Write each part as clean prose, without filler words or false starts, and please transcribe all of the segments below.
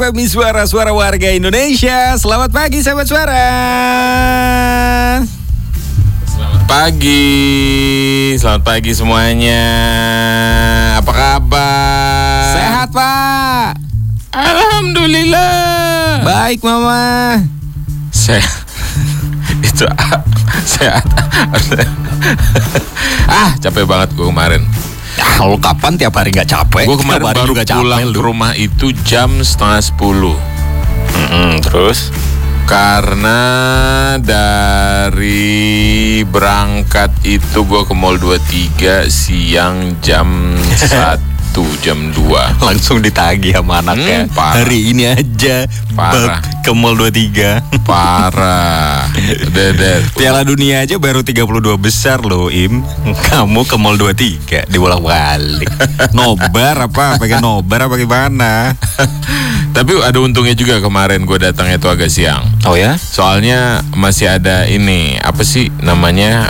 Kami suara-suara warga Indonesia. Selamat pagi sahabat suara. Selamat pagi semuanya. Apa kabar? Sehat Pak? Alhamdulillah. Baik Mama. Itu sehat. Capek banget gue kemarin. Lo kapan tiap hari gak capek? Gue kemarin baru pulang ke rumah itu jam 9:30. Terus? Karena dari berangkat itu gue ke Mall 23 siang jam 1, jam 2. Langsung ditagih sama anaknya. Hari ini aja Parah. ke Mall 23. Parah. Piala Dunia aja baru 32 besar loh Im. Kamu ke Mall 23 dibolak-balik. Nobar apa? Pengen nobar apa gimana? Tapi ada untungnya juga kemarin gue datang itu agak siang. Oh ya? Soalnya masih ada ini, apa sih namanya,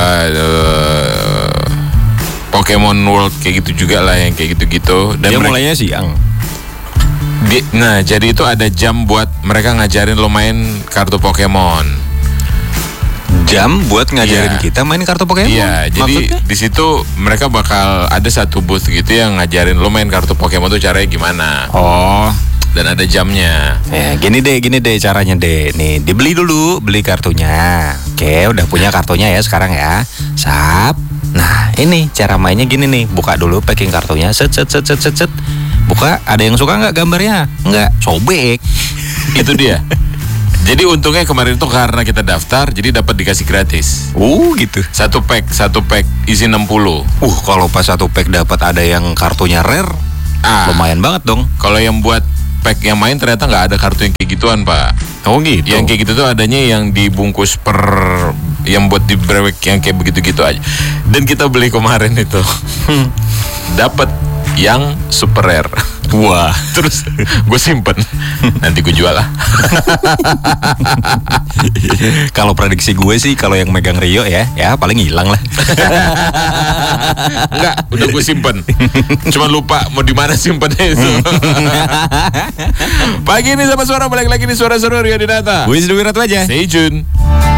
Pokemon World kayak gitu juga lah, yang kayak gitu-gitu. Dan dia mulainya siang. Nah, jadi itu ada jam buat mereka ngajarin lo main kartu Pokemon. Jam buat ngajarin kita main kartu Pokemon? Iya, jadi di situ mereka bakal ada satu booth gitu yang ngajarin lo main kartu Pokemon tuh caranya gimana. Oh. Dan ada jamnya. Ya, gini deh caranya deh. Nih, dibeli dulu, beli kartunya. Oke, udah punya kartunya ya sekarang ya. Sap. Nah, ini cara mainnya gini nih. Buka dulu packing kartunya. Set. Buka, ada yang suka nggak gambarnya? Nggak, sobek. Itu dia. Jadi untungnya kemarin tuh karena kita daftar, jadi dapat dikasih gratis. Gitu. Satu pack isi 60. Kalau pas satu pack dapat ada yang kartunya rare, lumayan banget dong. Kalau yang buat pack yang main ternyata nggak ada kartu yang kayak gituan, Pak. Oh gitu. Yang kayak gitu tuh adanya yang dibungkus yang buat di brewek yang kayak begitu-gitu aja. Dan kita beli kemarin itu. Dapat yang super rare. Wah, terus gue simpen. Nanti gue jual lah. Kalau prediksi gue sih kalau yang megang Rio ya paling hilang lah. Enggak, udah gue simpen. Cuma lupa mau di mana simpennya itu. Pagi ini sama suara balik lagi di Suara Seru Rio Dinata. Gue Wirat aja. Stay tune.